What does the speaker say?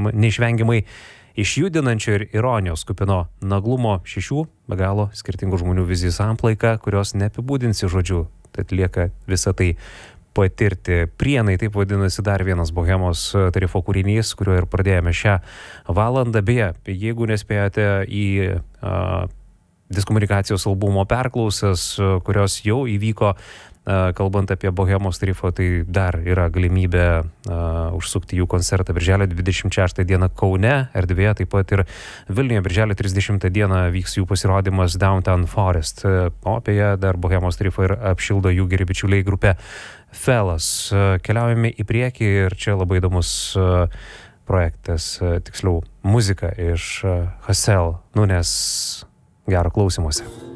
neišvengiamai išjudinančio ir ironijos kupino naglumo 6 be galo skirtingų žmonių vizijų samplaika, kurios neapibūdinsi žodžiu, tad lieka visą tai patirti. Prienai, taip vadinasi dar vienas Bohemos tarifo kūrinys, kuriuo ir pradėjome šią valandą. Beje, jeigu nespėjote į diskomunikacijos albumo perklausas, kurios jau įvyko, kalbant apie Bohemos tarifą, tai dar yra galimybė užsukti jų koncertą birželio 26 dieną Kaune, erdvėje, taip pat ir Vilniuje birželio 30 dieną vyks jų pasirodymas Downtown Forest. O apie ją dar Bohemos tarifą ir apšildo jų geri bičiuliai grupė Fellas. Keliaujame į priekį ir čia labai įdomus projektas, tiksliau muzika iš Hassel Nunes. Gero klausymosi.